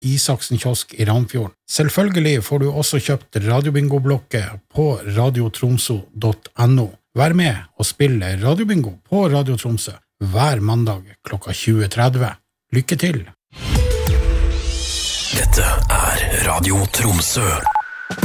Isaksen kiosk i Ramfjorden. Selvfølgelig får du også kjøpt radiobingo-blokket på radiotromso.no. Vær med og spille radiobingo på Radio Tromsø hver mandag klokka 20:30. Lykke til! Dette Radio Tromsø.